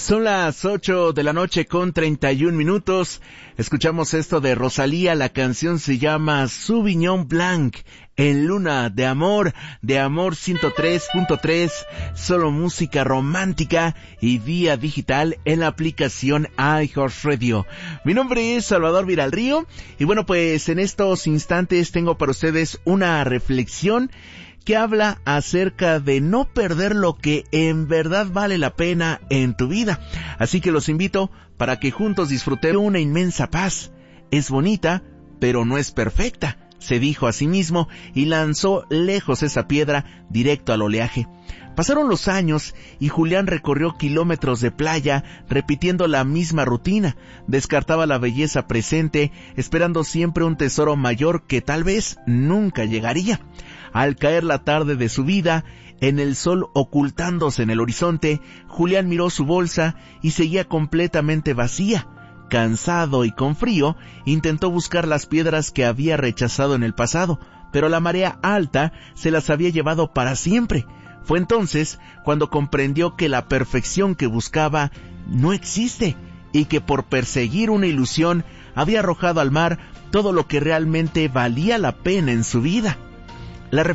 Son las 8 de la noche con 31 minutos. Escuchamos esto de Rosalía. La canción se llama Sauvignon Blanc, en Luna de Amor 103.3, solo música romántica y vía digital en la aplicación iHeartRadio. Mi nombre es Salvador Viralrío y bueno, pues en estos instantes tengo para ustedes una reflexión que habla acerca de no perder lo que en verdad vale la pena en tu vida. Así que los invito para que juntos disfrutemos de una inmensa paz. Es bonita, pero no es perfecta, se dijo a sí mismo y lanzó lejos esa piedra directo al oleaje. Pasaron los años y Julián recorrió kilómetros de playa repitiendo la misma rutina. Descartaba la belleza presente, esperando siempre un tesoro mayor que tal vez nunca llegaría. Al caer la tarde de su vida, en el sol ocultándose en el horizonte, Julián miró su bolsa y seguía completamente vacía. Cansado y con frío, intentó buscar las piedras que había rechazado en el pasado, pero la marea alta se las había llevado para siempre. Fue entonces cuando comprendió que la perfección que buscaba no existe y que por perseguir una ilusión había arrojado al mar todo lo que realmente valía la pena en su vida.